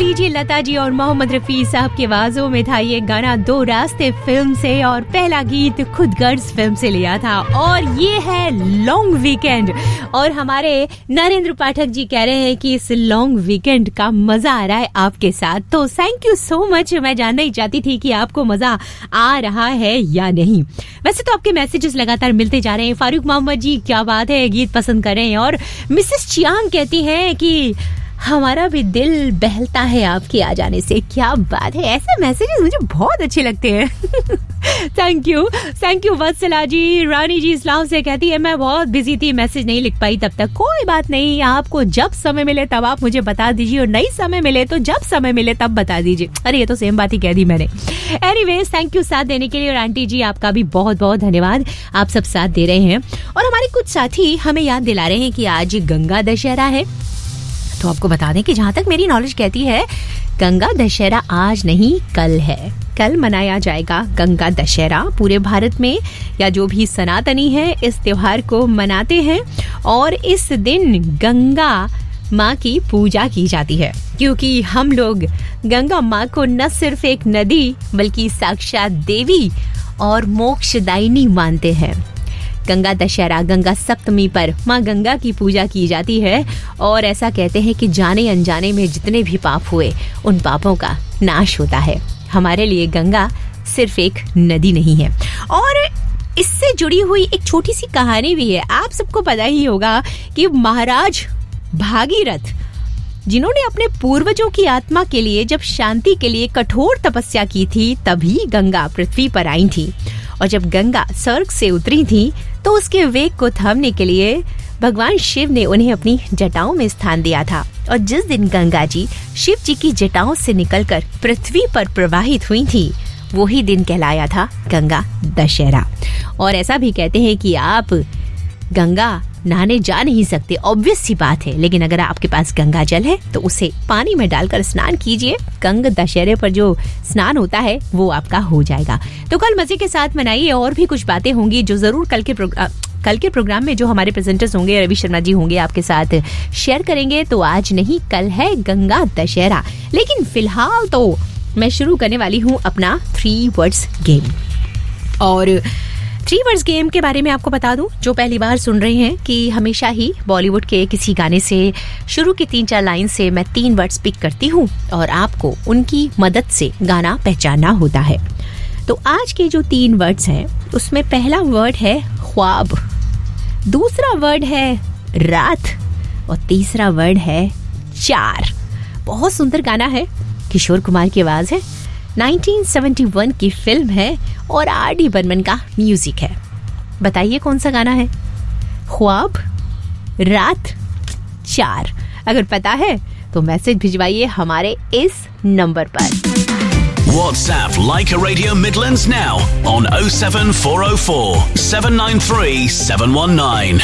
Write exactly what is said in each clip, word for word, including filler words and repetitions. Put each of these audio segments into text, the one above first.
लीजिए, लता जी और मोहम्मद रफी साहब की आवाजों में था ये गाना दो रास्ते फिल्म से, और पहला गीत खुद गर्ज फिल्म से लिया था। और ये है लॉन्ग वीकेंड, और हमारे नरेंद्र पाठक जी कह रहे हैं कि इस लॉन्ग वीकेंड का मजा आ रहा है आपके साथ। तो थैंक यू सो मच। मैं जानना ही चाहती थी कि आपको मजा आ रहा है या नहीं। वैसे तो आपके मैसेजेस लगातार मिलते जा रहे हैं। फारूक मोहम्मद जी, क्या बात है, गीत पसंद कर रहे हैं। और मिसेस चियांग कहती हैं कि हमारा भी दिल बहलता है आपके आ जाने से। क्या बात है, ऐसे मैसेजेस मुझे बहुत अच्छे लगते हैं। थैंक यू थैंक यू वत्सला जी। रानी जी इस्लाम से कहती है मैं बहुत बिजी थी, मैसेज नहीं लिख पाई तब तक। कोई बात नहीं, आपको जब समय मिले तब आप मुझे बता दीजिए, और नहीं समय मिले तो जब समय मिले तब बता दीजिए। अरे ये तो सेम बात ही कह दी मैंने। एनीवेज, थैंक यू साथ देने के लिए। और आंटी जी, आपका भी बहुत बहुत धन्यवाद, आप सब साथ दे रहे हैं। और हमारे कुछ साथी हमें याद दिला रहे हैं कि आज गंगा दशहरा है। तो आपको बता दें कि जहां तक मेरी नॉलेज कहती है, गंगा दशहरा आज नहीं कल है। कल मनाया जाएगा गंगा दशहरा। पूरे भारत में या जो भी सनातनी है इस त्योहार को मनाते हैं, और इस दिन गंगा माँ की पूजा की जाती है, क्योंकि हम लोग गंगा माँ को न सिर्फ एक नदी बल्कि साक्षात देवी और मोक्षदायिनी मानते हैं। गंगा दशहरा, गंगा सप्तमी पर माँ गंगा की पूजा की जाती है, और ऐसा कहते हैं कि जाने अनजाने में जितने भी पाप हुए उन पापों का नाश होता है। हमारे लिए गंगा सिर्फ एक नदी नहीं है। और इससे जुड़ी हुई एक छोटी सी कहानी भी है। आप सबको पता ही होगा कि महाराज भागीरथ, जिन्होंने अपने पूर्वजों की आत्मा के लिए जब शांति के लिए कठोर तपस्या की थी, तभी गंगा पृथ्वी पर आई थी। और जब गंगा स्वर्ग से उतरी थी तो उसके वेग को थामने के लिए भगवान शिव ने उन्हें अपनी जटाओं में स्थान दिया था। और जिस दिन गंगा जी शिव जी की जटाओं से निकलकर पृथ्वी पर प्रवाहित हुई थी, वही दिन कहलाया था गंगा दशहरा। और ऐसा भी कहते हैं कि आप गंगा नहाने जा नहीं सकते, ऑब्वियस सी बात है, लेकिन अगर आपके पास गंगा जल है तो उसे पानी में डालकर स्नान कीजिए। गंगा दशहरे पर जो स्नान होता है वो आपका हो जाएगा। तो कल मजे के साथ मनाइए। और भी कुछ बातें होंगी जो जरूर कल के प्रोग्राम कल के प्रोग्राम में जो हमारे प्रेजेंटर्स होंगे, रवि शर्मा जी होंगे, आपके साथ शेयर करेंगे। तो आज नहीं कल है गंगा दशहरा। लेकिन फिलहाल तो मैं शुरू करने वाली हूँ अपना थ्री वर्ड्स गेम। और थ्री वर्ड्स गेम के बारे में आपको बता दूं, जो पहली बार सुन रहे हैं, कि हमेशा ही बॉलीवुड के किसी गाने से शुरू की तीन चार लाइन से मैं तीन वर्ड्स पिक करती हूँ, और आपको उनकी मदद से गाना पहचानना होता है। तो आज के जो तीन वर्ड्स हैं उसमें पहला वर्ड है ख्वाब, दूसरा वर्ड है रात, और तीसरा वर्ड है चार। बहुत सुंदर गाना है, किशोर कुमार की आवाज है, नाइनटीन सेवेंटी वन की फिल्म है, और आर डी बर्मन का म्यूजिक है। बताइए कौन सा गाना है? ख्वाब, रात, चार। अगर पता है तो मैसेज भिजवाइए हमारे इस नंबर पर। WhatsApp Like a Radio Midlands now on oh seven four oh four seven nine three seven one nine.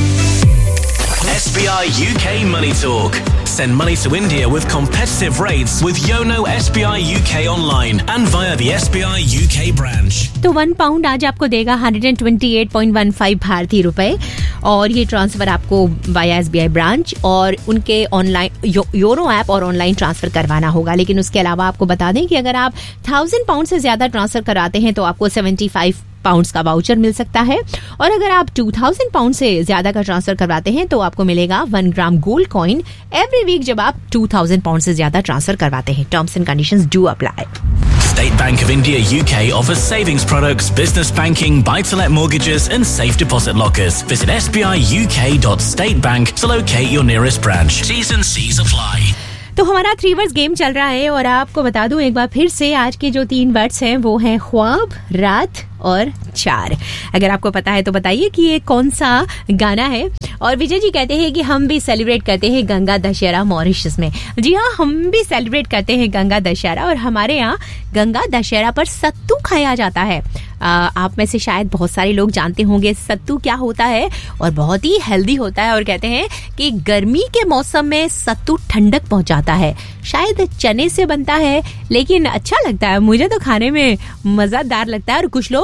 S B I U K Money Talk. Send money to India with competitive rates with Yono S B I U K online and via the S B I U K branch. तो one pound आज आपको देगा एक सौ अट्ठाईस point एक पाँच भारतीय रुपए, और ये ट्रांसफर आपको via S B I branch और उनके ऑनलाइन यो, योनो ऐप और ऑनलाइन ट्रांसफर करवाना होगा। लेकिन उसके अलावा आपको बता दें कि अगर आप थाउजेंड पाउंड से ज्यादा ट्रांसफर कराते हैं तो आपको सेवेंटी फाइव पाउंड्स का वाउचर मिल सकता है, और अगर आप टू थाउजेंड पाउंड से ज्यादा का ट्रांसफर करवाते हैं तो आपको मिलेगा one gram gold coin every week जब आप टू थाउजेंड पाउंड से ज्यादा ट्रांसफर करवाते हैं। Terms and conditions do apply. State Bank of India U K offers savings products, business banking, buy-to-let mortgages and safe deposit lockers. Visit s b i u k dot state bank to locate your nearest branch. T's and C's apply. तो हमारा three words game चल रहा है, और आपको बता दूं एक बार फिर से, आज के जो तीन वर्ड्स हैं वो हैं ख्वाब, रात और चार। अगर आपको पता है तो बताइए कि ये कौन सा गाना है। और विजय जी कहते हैं कि हम भी सेलिब्रेट करते हैं गंगा दशहरा मॉरिशस में। जी हाँ, हम भी सेलिब्रेट करते हैं गंगा दशहरा, और हमारे यहाँ गंगा दशहरा पर सत्तू खाया जाता है। आ, आप में से शायद बहुत सारे लोग जानते होंगे सत्तू क्या होता है, और बहुत ही हेल्दी होता है। और कहते हैं कि गर्मी के मौसम में सत्तू ठंडक पहुंचाता है। शायद चने से बनता है, लेकिन अच्छा लगता है, मुझे तो खाने में मजेदार लगता है। और कुछ लोग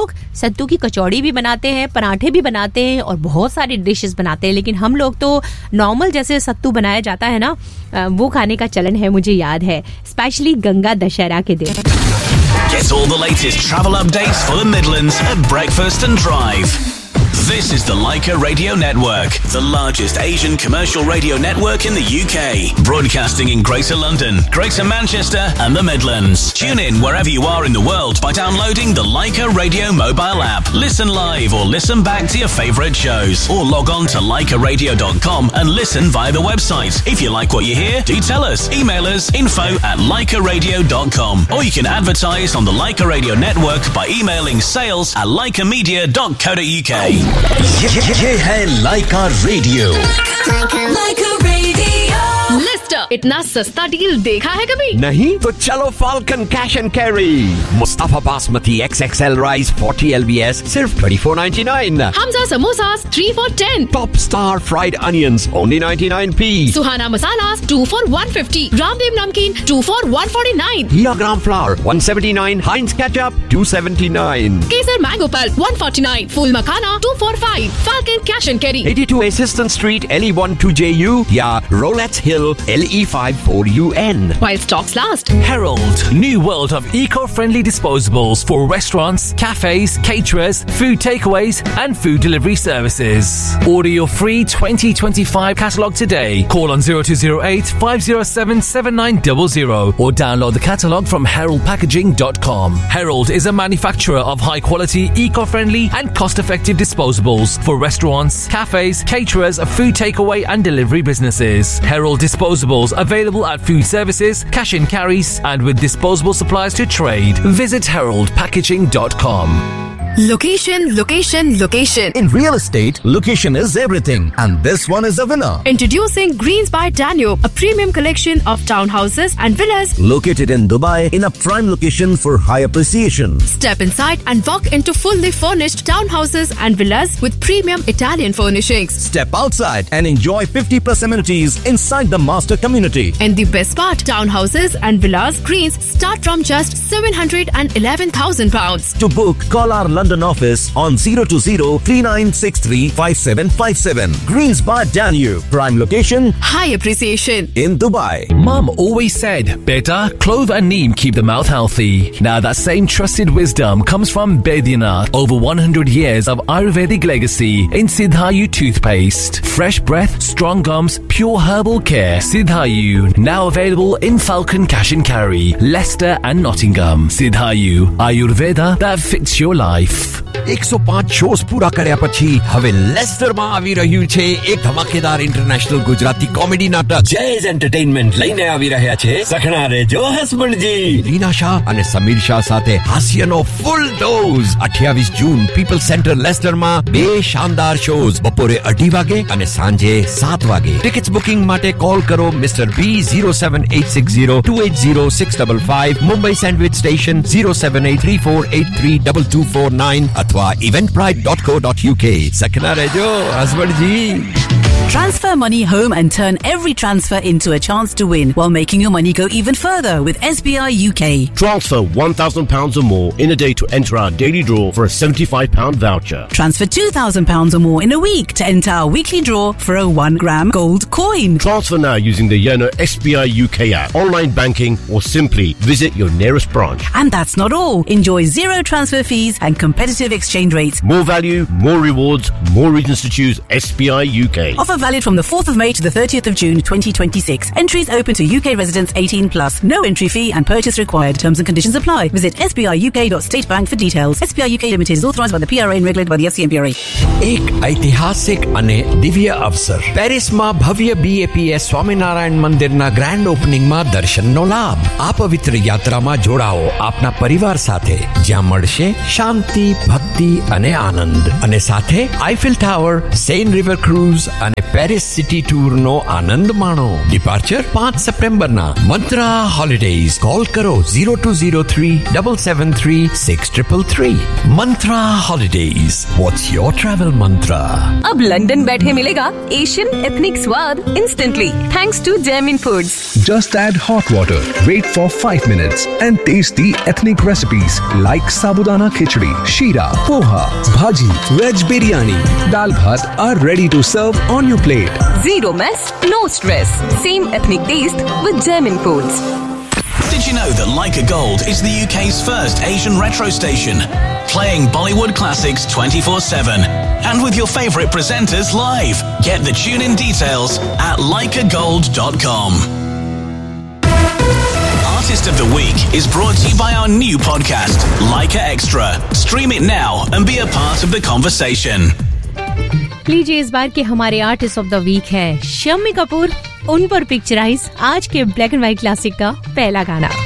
लोग सत्तू की कचौड़ी भी बनाते हैं, पराठे भी बनाते हैं और बहुत सारी डिशेस बनाते हैं, लेकिन हम लोग तो नॉर्मल जैसे सत्तू बनाया जाता है ना, वो खाने का चलन है, मुझे याद है, स्पेशली गंगा दशहरा के दिन। Get all the latest travel updates for the Midlands at breakfast and drive. This is the Leica Radio Network, the largest Asian commercial radio network in the U K, broadcasting in Greater London, Greater Manchester and the Midlands. Tune in wherever you are in the world by downloading the Leica Radio mobile app. Listen live or listen back to your favourite shows, or log on to leica radio dot com and listen via the website. If you like what you hear, do tell us. Email us info at leica radio dot com, or you can advertise on the Leica Radio Network by emailing sales at leica media dot co dot uk. ये, ये, ये है लाइका radio. लाइका radio. Leicester, इतना सस्ता deal देखा है कभी? नहीं तो चलो falcon cash and carry. Mustafa basmati x x L rice forty L B S सिर्फ twenty four ninety nine. Hamza samosas three for ten. Top star fried onions only ninety nine P. Suhana masalas to for one fifty. Ramdev नमकीन to for one forty nine. Here gram flower one seventy nine. हाइंस ketchup to seventy nine. Kesar mango pulp one forty nine. Fool makhana to four five. Falcon cash and carry eighty two Assistant Street L E one two J U या Rolettes Hill L E five four U N. While stocks last. Herald, new world of eco-friendly disposables for restaurants, cafes, caterers, food takeaways and food delivery services. Order your free twenty twenty-five catalogue today. Call on zero two zero eight five zero seven seven nine zero zero or download the catalogue from herald packaging dot com. Herald is a manufacturer of high-quality, eco-friendly and cost-effective disposables for restaurants, cafes, caterers, food takeaway and delivery businesses. Herald Disposables available at food services, cash and carries and with disposable suppliers to trade. Visit herald packaging dot com. Location, location, location. In real estate, location is everything, and this one is the winner. Introducing Greens by Danube, a premium collection of townhouses and villas located in Dubai in a prime location for high appreciation. Step inside and walk into fully furnished townhouses and villas with premium Italian furnishings. Step outside and enjoy fifty plus amenities inside the master community. And the best part, townhouses and villas Greens start from just seven hundred eleven thousand pounds. To book, call our London office on zero two zero three nine six three five seven five seven. Greens by Danube, prime location, high appreciation in Dubai. Mum always said, better, clove and neem keep the mouth healthy. Now that same trusted wisdom comes from Baidyanath. Over one hundred years of Ayurvedic legacy in Siddhayu toothpaste. Fresh breath, strong gums, pure herbal care. Siddhayu, now available in Falcon Cash and Carry, Leicester and Nottingham. Siddhayu, Ayurveda that fits your life. one oh five shows પૂરા કર્યા પછી હવે લેસ્ટરમાં આવી રહ્યું છે એક ધમાકેદાર international Gujarati comedy નાટક જેઝ એન્ટરટેઇનમેન્ટ લઈને આવી રહ્યા છે સખણા રેજો હસબન્ડજી રીના શાહ અને સમીર શાહ સાથે હાસ્યનો ફૂલ ડોઝ અઠ્યાવીસ જૂન પીપલ સેન્ટર લેસ્ટરમાં બે શાનદાર શોઝ બપોરે અઢી વાગે અને સાંજે સાત વાગે ટિકિટ્સ બુકિંગ માટે કોલ કરો મિસ્ટર બી zero seven eight six zero two eight zero six five five Mumbai sandwich station zero seven eight three four eight three two two four nine અથવા eventbrite dot co dot uk. Sakna rejo husbandji. Transfer money home and turn every transfer into a chance to win while making your money go even further with S B I U K. Transfer one thousand pounds or more in a day to enter our daily draw for a seventy-five pound voucher. Transfer two thousand pounds or more in a week to enter our weekly draw for a one gram gold coin. Transfer now using the Yono S B I U K app, online banking or simply visit your nearest branch. And that's not all. Enjoy zero transfer fees and competitive exchange rates. More value, more rewards, more reasons to choose S B I U K. Offer valid from the fourth of May to the thirtieth of June twenty twenty-six. Entries open to U K residents eighteen plus. No entry fee and purchase required. Terms and conditions apply. Visit s b i u k dot state bank for details. S B I U K Limited is authorised by the P R A and regulated by the F C M P R A. એક ઐતિહાસિક અને દિવ્ય અવસર પેરિસમાં ભવ્ય B A P S Swaminarayan મંદિરના grand ઓપનિંગમાં દર્શનનો લાભ. આ પવિત્ર યાત્રામાં જોડાઓ આપના પરિવાર સાથે જ્યાં મળશે શાંતિ ભક્તિ અને આનંદ અને સાથે Eiffel tower Sen river cruise અને પેરિસ સિટી ટૂર નો આનંદ માણો. ડિપાર્ચર પાંચ સપ્ટેમ્બર ના. મંત્રા હોલિડેઝ. કોલ કરો zero two zero three seven seven three six three three. Mantra Holidays. What's your travel mantra? अब लंदन बैठे मिलेगा एशियन एथनिक स्वाद instantly thanks to Jaimin foods. Just add hot water, wait for five minutes and taste the ethnic recipes like sabudana khichdi, sheera, poha, bhaji, veg biryani, dal bhat are ready to serve on your plate. Zero mess, no stress. Same ethnic taste with Jaimin Foods. Did you know that Leica Gold is the U K's first Asian retro station, playing Bollywood classics twenty-four seven and with your favourite presenters live? Get the tune-in details at leica gold dot com. Artist of the Week is brought to you by our new podcast, Leica Extra. Stream it now and be a part of the conversation. लीजिए इस बार के हमारे artist of the week है शम्मी कपूर. उन पर picturise आज के black and white classic का पहला गाना.